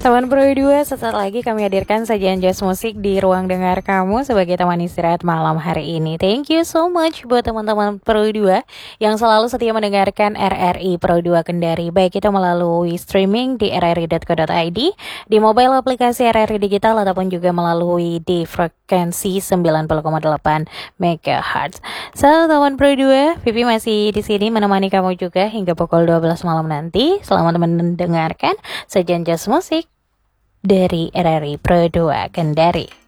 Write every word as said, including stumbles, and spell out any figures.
Teman Pro dua, sesaat lagi kami hadirkan sajian jazz musik di ruang dengar kamu sebagai teman istirahat malam hari ini. Thank you so much buat teman-teman Pro dua yang selalu setia mendengarkan R R I Pro dua Kendari, baik itu melalui streaming di r r i dot co dot i d, di mobile aplikasi R R I Digital, ataupun juga melalui di frekuensi sembilan puluh koma delapan megahertz. So, teman Pro dua, Vivi masih di sini menemani kamu juga hingga pukul dua belas malam nanti. Selamat mendengarkan sajian jazz musik dari R R I Pro dua Kendari.